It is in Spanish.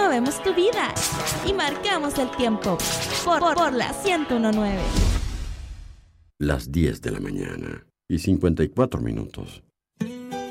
movemos tu vida y marcamos el tiempo por la 101.9. Las 10 de la mañana y 54 minutos.